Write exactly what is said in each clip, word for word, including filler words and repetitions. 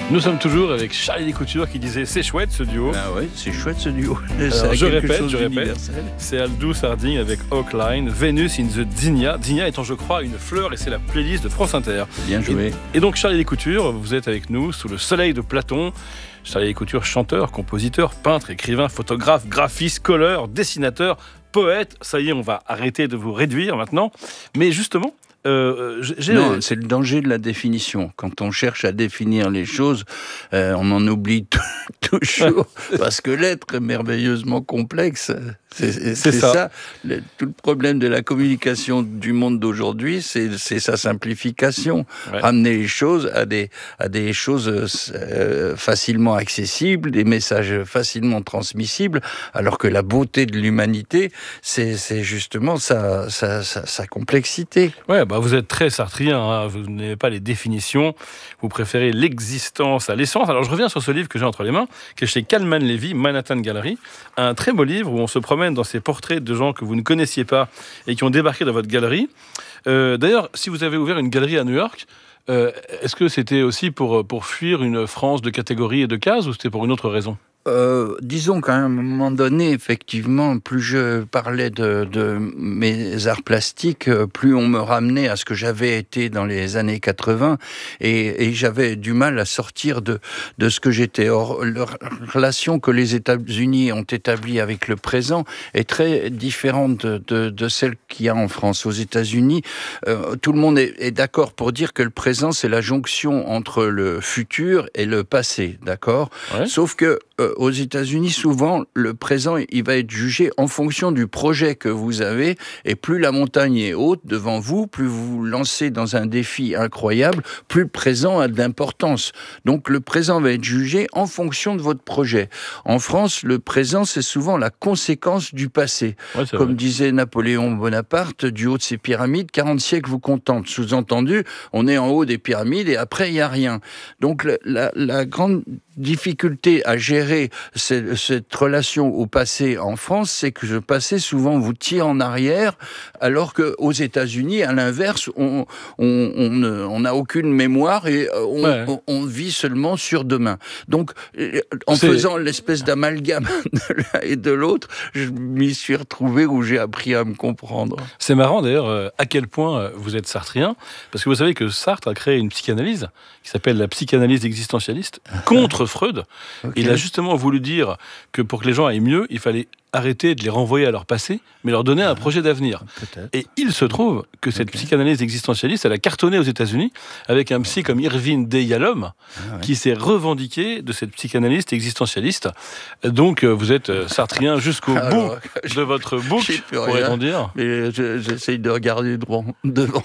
Nous sommes toujours avec Charlie Descoutures qui disait c'est chouette ce duo. Ah ouais, c'est chouette ce duo. Alors, je répète, je répète, c'est Aldous Harding avec Oakline, Venus in the Dynia. Dynia étant, je crois, une fleur et c'est la playlist de France Inter. Bien joué. Et, et donc Charlie Descoutures, vous êtes avec nous sous le soleil de Platon. Charlie Descoutures, chanteur, compositeur, peintre, écrivain, photographe, graphiste, colleur, dessinateur, poète. Ça y est, on va arrêter de vous réduire maintenant. Mais justement, Euh, j'ai... Non, c'est le danger de la définition. Quand on cherche à définir les choses, euh, on en oublie t- toujours, parce que l'être est merveilleusement complexe. C'est, c'est, c'est ça. ça. Le, tout le problème de la communication du monde d'aujourd'hui, c'est, c'est sa simplification. Ouais. Ramener les choses à des, à des choses euh, facilement accessibles, des messages facilement transmissibles, alors que la beauté de l'humanité, c'est, c'est justement sa, sa, sa, sa complexité. Ouais, bah vous êtes très sartrien, hein. Vous n'avez pas les définitions, vous préférez l'existence à l'essence. Alors je reviens sur ce livre que j'ai entre les mains, qui est chez Kalman Levy, Manhattan Gallery, un très beau livre où on se promène dans ces portraits de gens que vous ne connaissiez pas et qui ont débarqué dans votre galerie. Euh, d'ailleurs, si vous avez ouvert une galerie à New York, euh, est-ce que c'était aussi pour, pour fuir une France de catégories et de cases ou c'était pour une autre raison ? Euh, disons qu'à un moment donné, effectivement, plus je parlais de, de mes arts plastiques, plus on me ramenait à ce que j'avais été dans les années quatre-vingts, et, et j'avais du mal à sortir de, de ce que j'étais. Or, la relation que les États-Unis ont établie avec le présent est très différente de, de, de celle qu'il y a en France. Aux États-Unis, euh, tout le monde est, est d'accord pour dire que le présent, c'est la jonction entre le futur et le passé, d'accord ? Ouais. Sauf que euh, aux États-Unis, souvent, le présent, il va être jugé en fonction du projet que vous avez, et plus la montagne est haute devant vous, plus vous vous lancez dans un défi incroyable, plus le présent a de l'importance. Donc le présent va être jugé en fonction de votre projet. En France, le présent, c'est souvent la conséquence du passé. Ouais, Comme vrai. disait Napoléon Bonaparte, du haut de ces pyramides, quarante siècles vous contentent. Sous-entendu, on est en haut des pyramides et après, il n'y a rien. Donc la, la, la grande difficulté à gérer cette, cette relation au passé en France, c'est que le passé souvent vous tire en arrière, alors qu'aux États-Unis, à l'inverse, on on on on n'a aucune mémoire et on, ouais. on, on vit seulement sur demain. Donc, en c'est... faisant l'espèce d'amalgame de l'un et de l'autre, je m'y suis retrouvé où j'ai appris à me comprendre. C'est marrant d'ailleurs à quel point vous êtes sartrien, parce que vous savez que Sartre a créé une psychanalyse qui s'appelle la psychanalyse existentialiste contre Freud. Okay. Il a justement voulu dire que pour que les gens aillent mieux, il fallait arrêter de les renvoyer à leur passé, mais leur donner un projet d'avenir. Peut-être. Et il se trouve que cette okay. psychanalyse existentialiste, elle a cartonné aux États-Unis avec un psy comme Irving D. Yalom, ah, ouais. qui s'est revendiqué de cette psychanalyste existentialiste. Donc, vous êtes sartrien jusqu'au Alors, bout de votre boucle, pourrait-on dire. Mais je, j'essaye de regarder devant. devant.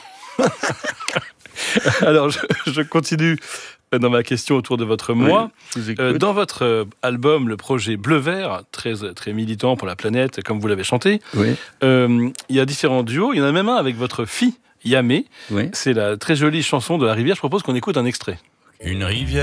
Alors, je, je continue dans ma question autour de votre moi. Oui, euh, dans votre euh, album, le projet Bleu-Vert, très, très militant pour la planète, comme vous l'avez chanté, oui. euh, il y a différents duos. Il y en a même un avec votre fille, Yamé. Oui. C'est la très jolie chanson de la rivière. Je propose qu'on écoute un extrait. Une rivière